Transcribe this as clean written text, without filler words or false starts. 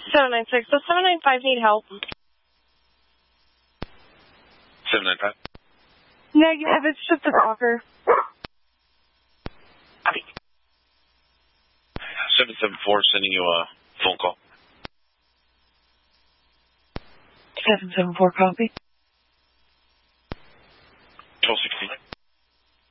796. Does 795 need help? 795. Negative. It's just a talker. Copy. 774 sending you a phone call. 774 copy.